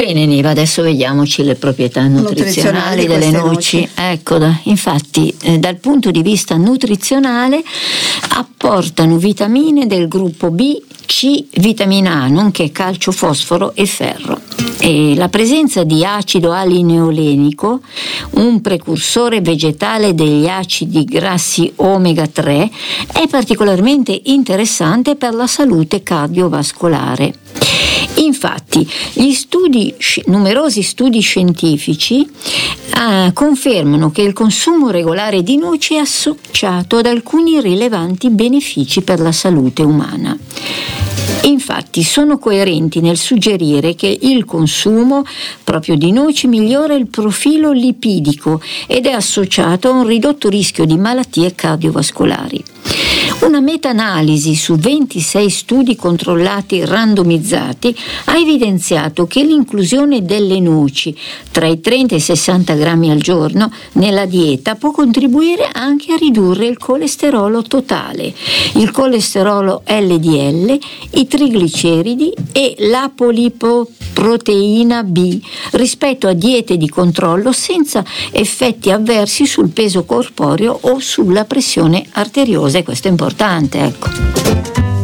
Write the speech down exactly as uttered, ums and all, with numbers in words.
Bene Niva, adesso vediamoci le proprietà nutrizionali, nutrizionali delle noci. noci. Ecco, da, infatti eh, dal punto di vista nutrizionale apportano vitamine del gruppo B, C, vitamina A, nonché calcio, fosforo e ferro. E la presenza di acido alineolenico, un precursore vegetale degli acidi grassi omega tre, è particolarmente interessante per la salute cardiovascolare. Infatti, gli studi, numerosi studi scientifici eh, confermano che il consumo regolare di noci è associato ad alcuni rilevanti benefici per la salute umana. Infatti sono coerenti nel suggerire che il consumo proprio di noci migliora il profilo lipidico ed è associato a un ridotto rischio di malattie cardiovascolari. Una meta-analisi su ventisei studi controllati randomizzati ha evidenziato che l'inclusione delle noci tra i trenta e i sessanta grammi al giorno nella dieta può contribuire anche a ridurre il colesterolo totale, il colesterolo L D L, i trigliceridi e l'apolipoproteina B rispetto a diete di controllo senza effetti avversi sul peso corporeo o sulla pressione arteriosa, e questo è importante, ecco.